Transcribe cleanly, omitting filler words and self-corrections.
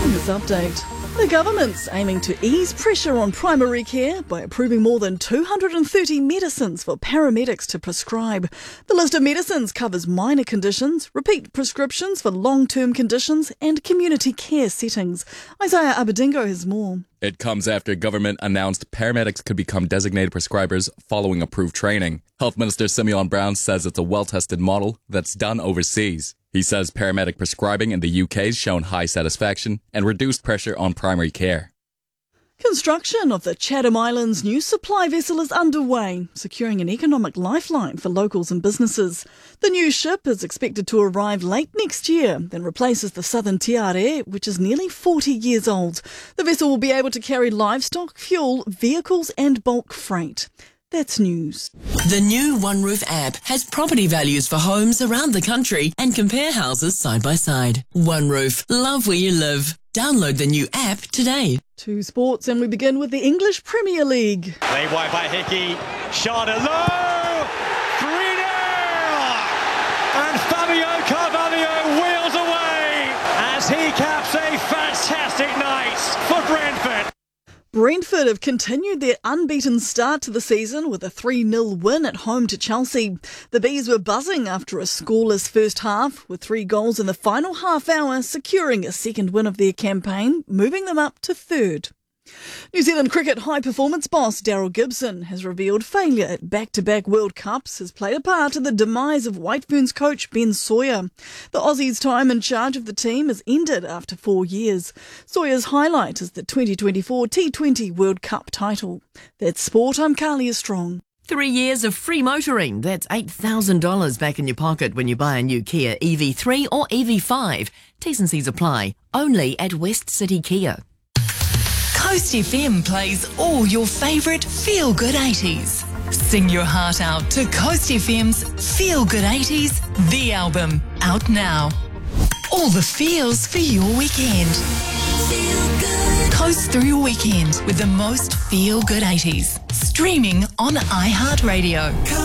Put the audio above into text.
This update. The government's aiming to ease pressure on primary care by approving more than 230 medicines for paramedics to prescribe. The list of medicines covers minor conditions, repeat prescriptions for long-term conditions and community care settings. Isaiah Abedingo has more. It comes after government announced paramedics could become designated prescribers following approved training. Health Minister Simeon Brown says it's a well-tested model that's done overseas. He says paramedic prescribing in the UK has shown high satisfaction and reduced pressure on primary care. Construction of the Chatham Islands' new supply vessel is underway, securing an economic lifeline for locals and businesses. The new ship is expected to arrive late next year, then replaces the Southern Tiare, which is nearly 40 years old. The vessel will be able to carry livestock, fuel, vehicles and bulk freight. That's news. The new OneRoof app has property values for homes around the country and compare houses side by side. OneRoof, love where you live. Download the new app today. To sports, and we begin with the English Premier League. Played wide by Hickey, shot it low, 3-0! And Fabio Carvalho wheels away as he caps a fantastic night for Brentford. Brentford have continued their unbeaten start to the season with a 3-0 win at home to Chelsea. The Bees were buzzing after a scoreless first half, with 3 goals in the final half hour, securing a second win of their campaign, moving them up to third. New Zealand cricket high-performance boss Daryl Gibson has revealed failure at back-to-back World Cups has played a part in the demise of White Ferns coach Ben Sawyer. The Aussies' time in charge of the team has ended after 4 years. Sawyer's highlight is the 2024 T20 World Cup title. That's sport. I'm Carlia Strong. 3 years of free motoring. That's $8,000 back in your pocket when you buy a new Kia EV3 or EV5. T's and C's apply. Only at West City Kia. Coast FM plays all your favourite feel-good 80s. Sing your heart out to Coast FM's Feel Good 80s, the album, out now. All the feels for your weekend. Feel good. Coast through your weekend with the most feel-good 80s. Streaming on iHeartRadio.